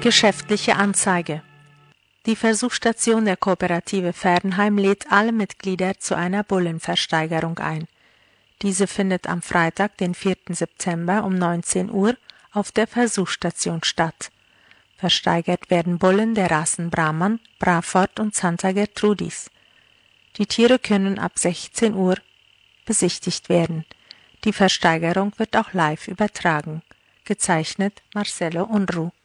Geschäftliche Anzeige. Die Versuchsstation der Kooperative Fernheim lädt alle Mitglieder zu einer Bullenversteigerung ein. Diese findet am Freitag, den 4. September um 19 Uhr auf der Versuchsstation statt. Versteigert werden Bullen der Rassen Brahman, Braford und Santa Gertrudis. Die Tiere können ab 16 Uhr besichtigt werden. Die Versteigerung wird auch live übertragen. Gezeichnet Marcelo Unruh.